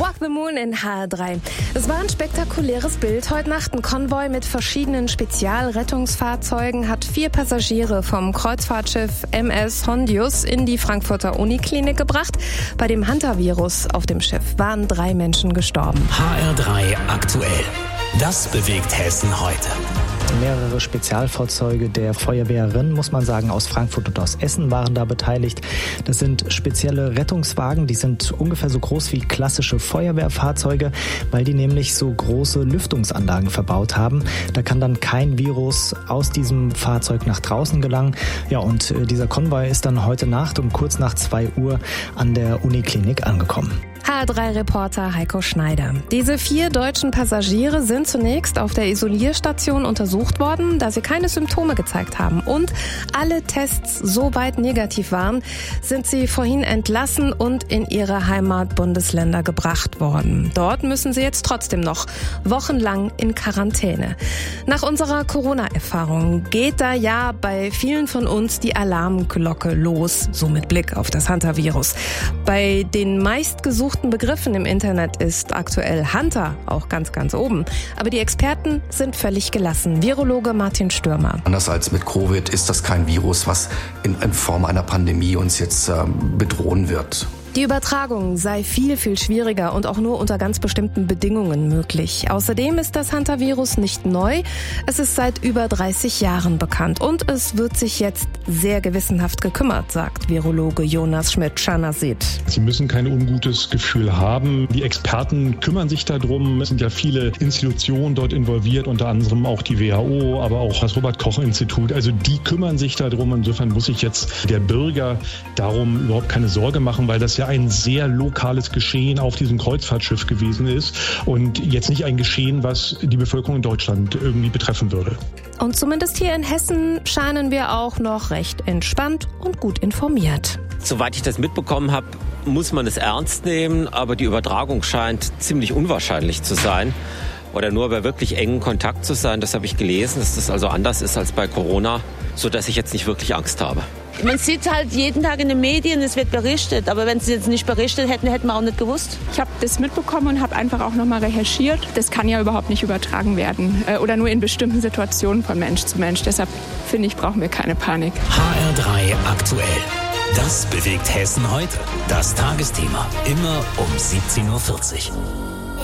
Walk the Moon in HR3. Es war ein spektakuläres Bild heute Nacht. Ein Konvoi mit verschiedenen Spezialrettungsfahrzeugen hat 4 Passagiere vom Kreuzfahrtschiff MS Hondius in die Frankfurter Uniklinik gebracht. Bei dem Hantavirus auf dem Schiff waren 3 Menschen gestorben. HR3 aktuell. Das bewegt Hessen heute. Mehrere Spezialfahrzeuge der Feuerwehrerin, muss man sagen, aus Frankfurt und aus Essen waren da beteiligt. Das sind spezielle Rettungswagen, die sind ungefähr so groß wie klassische Feuerwehrfahrzeuge, weil die nämlich so große Lüftungsanlagen verbaut haben. Da kann dann kein Virus aus diesem Fahrzeug nach draußen gelangen. Ja, und dieser Konvoi ist dann heute Nacht um kurz nach 2 Uhr an der Uniklinik angekommen. HR3-Reporter Heiko Schneider. Diese 4 deutschen Passagiere sind zunächst auf der Isolierstation untersucht worden, da sie keine Symptome gezeigt haben. Und alle Tests so weit negativ waren, sind sie vorhin entlassen und in ihre Heimatbundesländer gebracht worden. Dort müssen sie jetzt trotzdem noch wochenlang in Quarantäne. Nach unserer Corona-Erfahrung geht da ja bei vielen von uns die Alarmglocke los, so mit Blick auf das Hantavirus. Bei den meistgesuchten Begriffen im Internet ist aktuell Hunter auch ganz, ganz oben. Aber die Experten sind völlig gelassen. Virologe Martin Stürmer. Anders als mit Covid ist das kein Virus, was in Form einer Pandemie uns jetzt bedrohen wird. Die Übertragung sei viel, viel schwieriger und auch nur unter ganz bestimmten Bedingungen möglich. Außerdem ist das Hantavirus nicht neu. Es ist seit über 30 Jahren bekannt und es wird sich jetzt sehr gewissenhaft gekümmert, sagt Virologe Jonas Schmidt-Schanasit. Sie müssen kein ungutes Gefühl haben. Die Experten kümmern sich darum. Es sind ja viele Institutionen dort involviert, unter anderem auch die WHO, aber auch das Robert-Koch-Institut. Also die kümmern sich darum. Insofern muss sich jetzt der Bürger darum überhaupt keine Sorge machen, weil das ja ein sehr lokales Geschehen auf diesem Kreuzfahrtschiff gewesen ist und jetzt nicht ein Geschehen, was die Bevölkerung in Deutschland irgendwie betreffen würde. Und zumindest hier in Hessen scheinen wir auch noch recht entspannt und gut informiert. Soweit ich das mitbekommen habe, muss man es ernst nehmen, aber die Übertragung scheint ziemlich unwahrscheinlich zu sein. Oder nur bei wirklich engen Kontakt zu sein, das habe ich gelesen, dass das also anders ist als bei Corona, sodass ich jetzt nicht wirklich Angst habe. Man sieht halt jeden Tag in den Medien, es wird berichtet. Aber wenn sie jetzt nicht berichtet hätten, hätten wir auch nicht gewusst. Ich habe das mitbekommen und habe einfach auch nochmal recherchiert. Das kann ja überhaupt nicht übertragen werden. Oder nur in bestimmten Situationen von Mensch zu Mensch. Deshalb finde ich, brauchen wir keine Panik. HR3 aktuell. Das bewegt Hessen heute. Das Tagesthema. Immer um 17:40 Uhr.